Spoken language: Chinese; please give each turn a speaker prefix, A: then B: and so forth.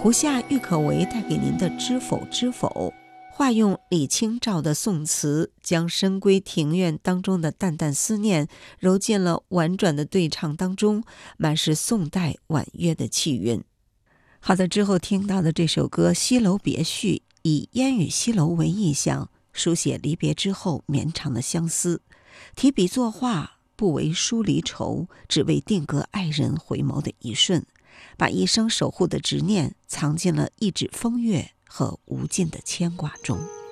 A: 胡夏郁可唯带给您的《知否知否》，化用李清照的宋词，将深闺庭院当中的淡淡思念揉进了婉转的对唱当中，满是宋代婉约的气韵。好的，之后听到的这首歌《西楼别绪》，以烟雨西楼为意象，书写离别之后绵长的相思，提笔作画，不为疏离愁，只为定格爱人回眸的一瞬，把一生守护的执念藏进了一纸风月和无尽的牵挂中。